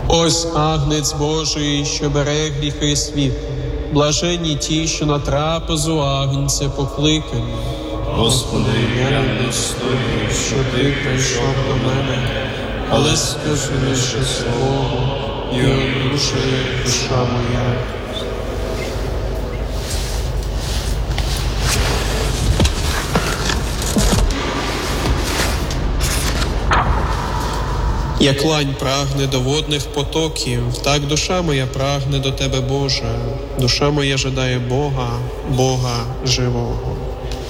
Ось Агнець Божий, що бере гріхи світу. Блаженні ті, що на трапезу Агнця покликані. Господи, я не достойний, що Ти прийшов до мене, але скажи лише слово, і одужає душа моя. Як лань прагне до водних потоків, так душа моя прагне до Тебе, Боже. Душа моя жадає Бога, Бога живого.